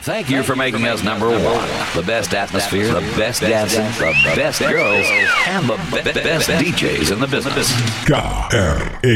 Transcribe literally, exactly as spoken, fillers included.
Thank you for making us number one. The best atmosphere, the best dancing, the best girls, and the be- best D Js in the business. K R A